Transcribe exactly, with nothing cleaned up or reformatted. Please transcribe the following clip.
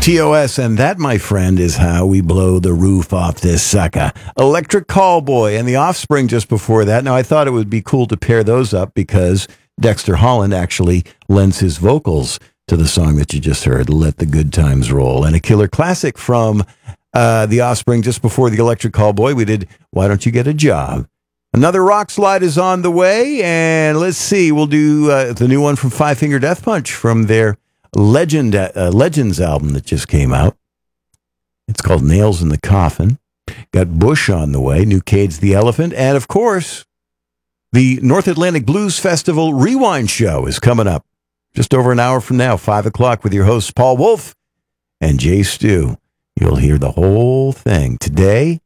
T O S, and that, my friend, is how we blow the roof off this sucker. Electric Callboy and The Offspring just before that. Now, I thought it would be cool to pair those up because Dexter Holland actually lends his vocals to the song that you just heard, Let the Good Times Roll. And a killer classic from uh, The Offspring just before the Electric Callboy, we did Why Don't You Get a Job? Another rock slide is on the way, and let's see, we'll do uh, the new one from Five Finger Death Punch from their Legend uh, Legends album that just came out. It's called Nails in the Coffin. Got Bush on the way, New Cade's The Elephant, and of course, the North Atlantic Blues Festival Rewind Show is coming up just over an hour from now, five o'clock, with your hosts Paul Wolf and Jay Stu. You'll hear the whole thing today